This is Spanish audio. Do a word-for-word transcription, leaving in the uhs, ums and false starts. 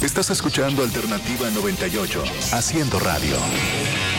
Estás escuchando Alternativa noventa y ocho, haciendo radio.